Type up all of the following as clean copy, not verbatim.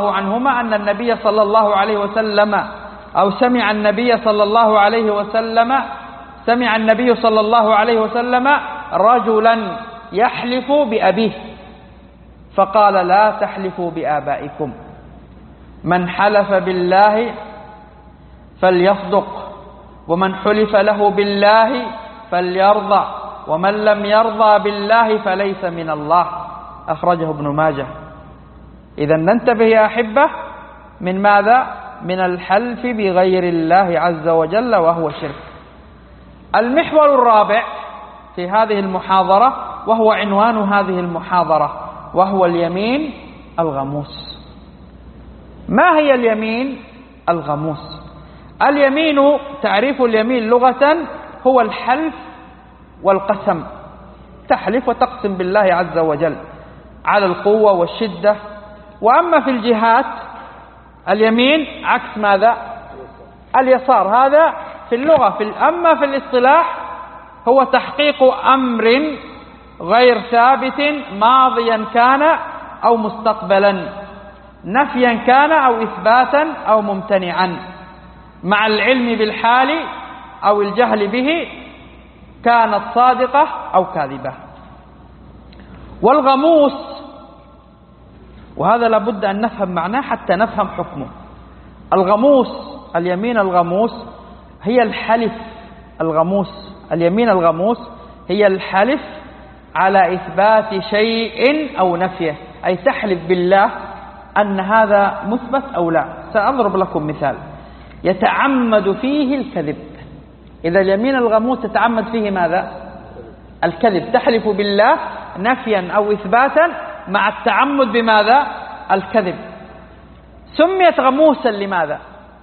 عنهما أن النبي صلى الله عليه وسلم سمع النبي صلى الله عليه وسلم رجلا يحلف بأبيه فقال: لا تحلفوا بآبائكم، من حلف بالله فليصدق، ومن حلف له بالله فليرضى، ومن لم يرضى بالله فليس من الله. أخرجه ابن ماجه. إذا ننتبه يا أحبة من ماذا؟ من الحلف بغير الله عز وجل، وهو شرك. المحور الرابع في هذه المحاضرة، وهو عنوان هذه المحاضرة، وهو اليمين الغموس. ما هي اليمين الغموس؟ اليمين، تعريف اليمين لغة هو الحلف والقسم. تحلف وتقسم بالله عز وجل على القوة والشدة. وأما في الجهات اليمين عكس ماذا؟ اليسار. هذا في اللغة. أما في الاصطلاح هو تحقيق أمر غير ثابت ماضيا كان أو مستقبلا، نفيا كان أو إثباتا أو ممتنعا، مع العلم بالحال أو الجهل به، كانت صادقة أو كاذبة. والغموس، وهذا لابد أن نفهم معناه حتى نفهم حكمه. الغموس، اليمين الغموس هي الحلف. اليمين الغموس هي الحلف على إثبات شيء أو نفيه، أي تحلف بالله أن هذا مثبت أو لا. سأضرب لكم مثال يتعمد فيه الكذب. إذا اليمين الغموس تتعمد فيه ماذا؟ الكذب. تحلف بالله نفيا أو إثباتا مع التعمد بماذا؟ الكذب. سميت غموسا لماذا؟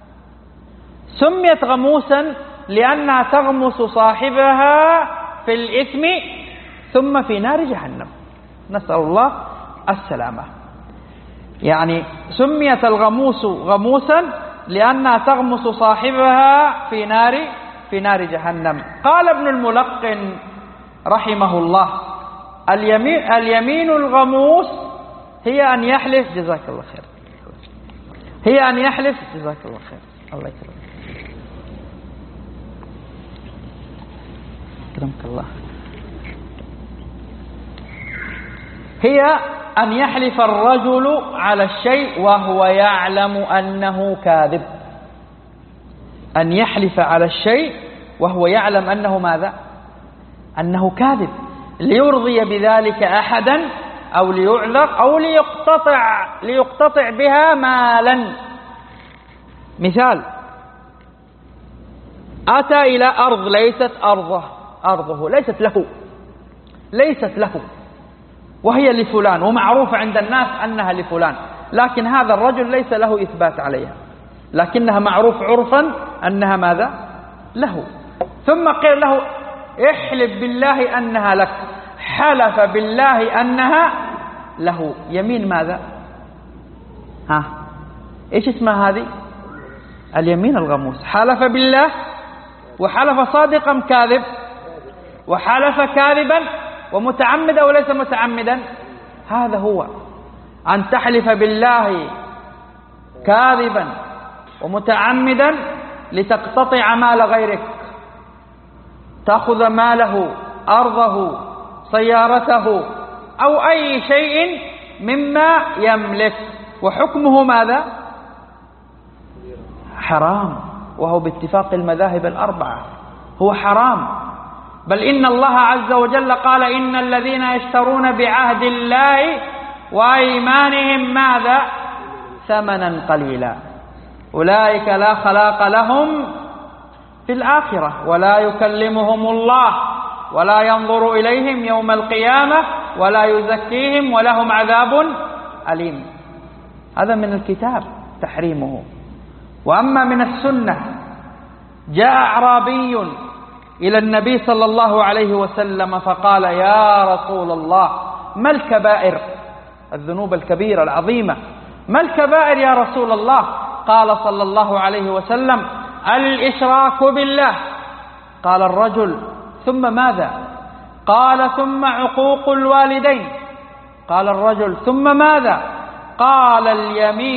سميت غموسا لأنها تغمس صاحبها في الإثم ثم في نار جهنم، نسأل الله السلامة. يعني سميت الغموس غموسا لأنها تغمس صاحبها في نار جهنم. قال ابن الملقن رحمه الله: اليمين الغموس هي أن يحلف، جزاك الله خير، هي أن يحلف، جزاك الله خير، الله يكرمك، أكرمك الله، هي أن يحلف الرجل على الشيء وهو يعلم أنه كاذب. أن يحلف على الشيء وهو يعلم أنه ماذا؟ أنه كاذب، ليرضي بذلك أحدا أو ليعذر أو ليقتطع بها مالا. مثال: أتى إلى أرض ليست أرضه، ليست له، وهي لفلان، ومعروف عند الناس أنها لفلان، لكن هذا الرجل ليس له إثبات عليها، لكنها معروف عرفا أنها ماذا؟ له. ثم قيل له: احلف بالله أنها لك. حلف بالله أنها له. يمين ماذا؟ إيش اسمها هذه؟ اليمين الغموس. حلف بالله، وحلف صادقا كاذب، وحلف كاذبا ومتعمدا وليس متعمدا. هذا هو أن تحلف بالله كاذبا ومتعمدا لتقتطع مال غيرك، تأخذ ماله، أرضه، سيارته، أو أي شيء مما يملك، وحكمه ماذا؟ حرام، وهو باتفاق المذاهب الأربعة هو حرام. بل إن الله عز وجل قال: إن الذين يشترون بعهد الله وأيمانهم ماذا؟ ثمنا قليلا أولئك لا خلاق لهم في الآخرة ولا يكلمهم الله ولا ينظر إليهم يوم القيامة ولا يزكيهم ولهم عذاب أليم. هذا من الكتاب تحريمه. وأما من السنة: جاء أعرابي إلى النبي صلى الله عليه وسلم فقال: يا رسول الله، ما الكبائر؟ الذنوب الكبيرة العظيمة، ما الكبائر يا رسول الله؟ قال صلى الله عليه وسلم: الإشراك بالله. قال الرجل: ثم ماذا؟ قال: ثم عقوق الوالدين. قال الرجل: ثم ماذا؟ قال: اليمين